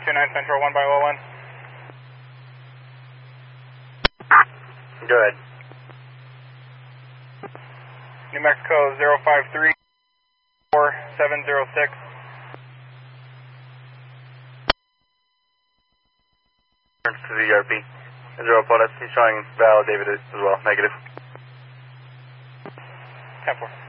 29 Central, 1 by 1. Good. New Mexico 053 4706. To the ERP. 0 Plus, he's showing validated as well, negative. 10-4.